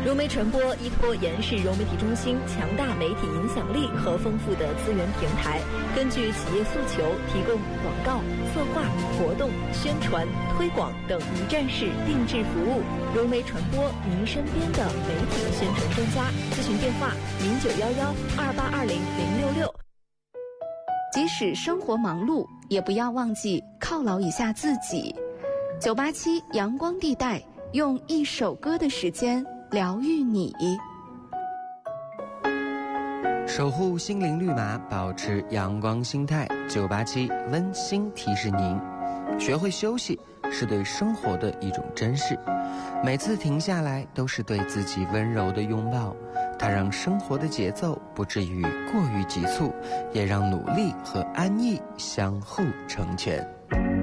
融媒传播依托延世融媒体中心强大媒体影响力和丰富的资源平台，根据企业诉求，提供广告、策划、活动、宣传、推广等一站式定制服务。融媒传播，您身边的媒体宣传专家。咨询电话：0911282066。 即使生活忙碌，也不要忘记犒劳一下自己。987阳光地带，用一首歌的时间疗愈你。 守护心灵绿码，保持阳光心态。987温馨提示您，学会休息是对生活的一种珍视，每次停下来都是对自己温柔的拥抱。它让生活的节奏不至于过于急促，也让努力和安逸相互成全。